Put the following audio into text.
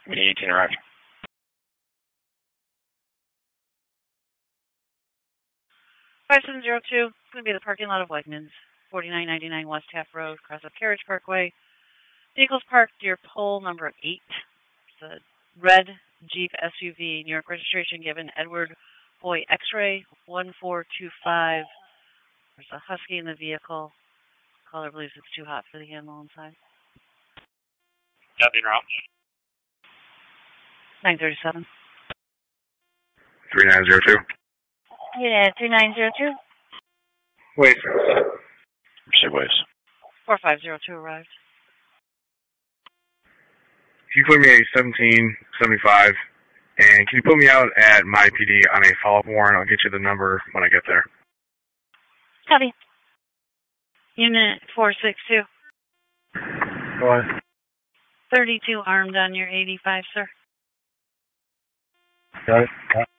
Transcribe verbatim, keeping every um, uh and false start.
eighteen arrived. five seven zero two, it's going to be the parking lot of Wegmans, forty-nine ninety-nine West Half Road, Cross of Carriage Parkway. Vehicles parked near pole number eight. It's a red Jeep S U V, New York registration given, Edward Boy X-ray one four two five. There's a Husky in the vehicle. Caller believes it's too hot for the animal inside. Nothing wrong. nine thirty-seven. three nine zero two. Yeah, three nine zero two. Wait. Say waves. four five zero two arrived. Can you put me at seventeen seventy-five, and can you put me out at my P D on a follow-up warrant? I'll get you the number when I get there. Copy. Unit four six two. Go on. thirty-two armed on your eighty-five, sir. Got it.